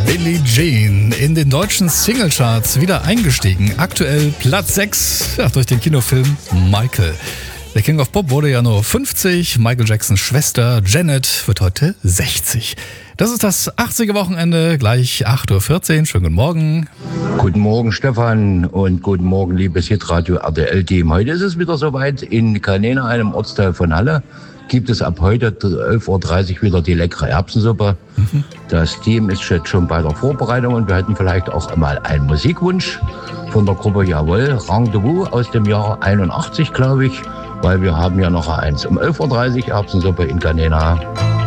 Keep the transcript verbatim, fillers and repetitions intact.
Billie Jean in den deutschen Singlecharts wieder eingestiegen. Aktuell Platz sechs, ja, durch den Kinofilm Michael. Der King of Pop wurde ja nur fünfzig. Michael Jacksons Schwester Janet wird heute sechzig. Das ist das achtziger Wochenende, gleich acht Uhr vierzehn. Schönen guten Morgen. Guten Morgen, Stefan, und guten Morgen, liebes Hitradio R T L-Team. Heute ist es wieder soweit. In Canena, einem Ortsteil von Halle, gibt es ab heute elf Uhr dreißig wieder die leckere Erbsensuppe. Mhm. Das Team ist jetzt schon bei der Vorbereitung und wir hätten vielleicht auch einmal einen Musikwunsch von der Gruppe Jawohl, Rendezvous aus dem Jahr einundachtzig, glaube ich, weil wir haben ja noch eins um elf Uhr dreißig Erbsensuppe in Canena.